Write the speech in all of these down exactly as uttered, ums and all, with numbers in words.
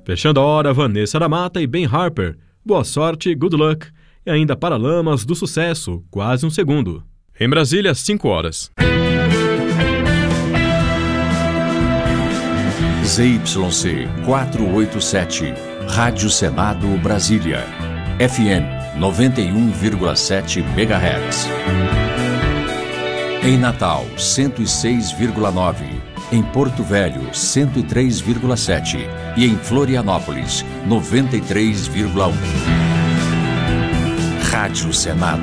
Fechando a hora, Vanessa da Mata e Ben Harper, Boa Sorte, Good Luck. E ainda Paralamas do Sucesso, Quase um Segundo. Em Brasília, cinco horas. Z Y C quatrocentos e oitenta e sete, Rádio Senado Brasília, F M noventa e um vírgula sete megahertz. Em Natal, cento e seis vírgula nove, em Porto Velho, cento e três vírgula sete e em Florianópolis, noventa e três vírgula um. Rádio Senado.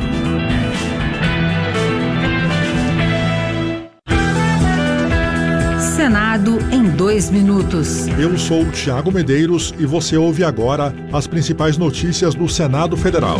Senado em dois minutos. Eu sou o Tiago Medeiros e você ouve agora as principais notícias do Senado Federal.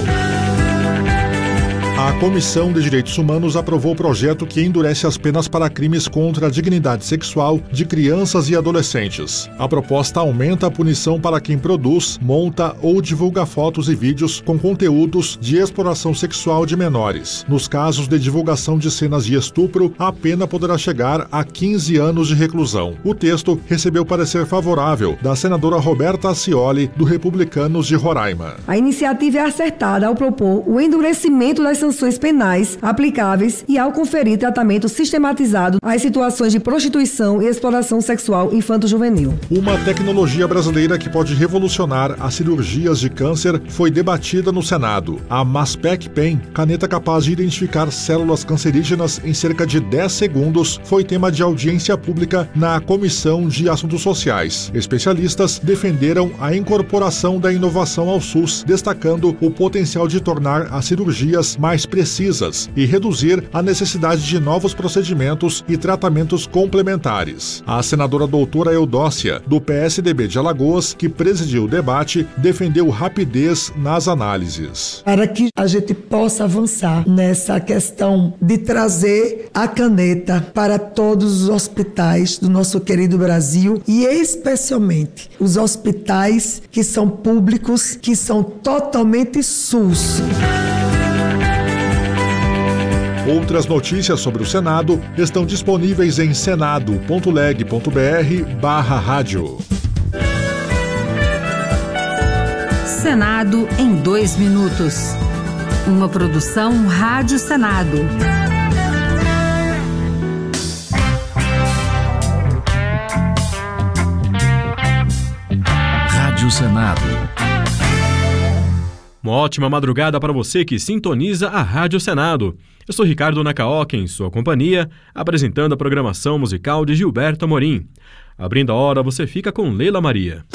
A Comissão de Direitos Humanos aprovou o projeto que endurece as penas para crimes contra a dignidade sexual de crianças e adolescentes. A proposta aumenta a punição para quem produz, monta ou divulga fotos e vídeos com conteúdos de exploração sexual de menores. Nos casos de divulgação de cenas de estupro, a pena poderá chegar a quinze anos de reclusão. O texto recebeu parecer favorável da senadora Roberta Acioli, do Republicanos de Roraima. A iniciativa é acertada ao propor o endurecimento das sanções penais aplicáveis e ao conferir tratamento sistematizado às situações de prostituição e exploração sexual infanto-juvenil. Uma tecnologia brasileira que pode revolucionar as cirurgias de câncer foi debatida no Senado. A Maspec Pen, caneta capaz de identificar células cancerígenas em cerca de dez segundos, foi tema de audiência pública na Comissão de Assuntos Sociais. Especialistas defenderam a incorporação da inovação ao SUS, destacando o potencial de tornar as cirurgias mais precisas e reduzir a necessidade de novos procedimentos e tratamentos complementares. A senadora doutora Eudócia, do P S D B de Alagoas, que presidiu o debate, defendeu rapidez nas análises. Para que a gente possa avançar nessa questão de trazer a caneta para todos os hospitais do nosso querido Brasil e especialmente os hospitais que são públicos, que são totalmente SUS. Outras notícias sobre o Senado estão disponíveis em senado.leg.br barra rádio. Senado em dois minutos. Uma produção Rádio Senado. Rádio Senado. Uma ótima madrugada para você que sintoniza a Rádio Senado. Eu sou Ricardo Nakaoka, em sua companhia, apresentando a programação musical de Gilberto Amorim. Abrindo a hora, você fica com Leila Maria.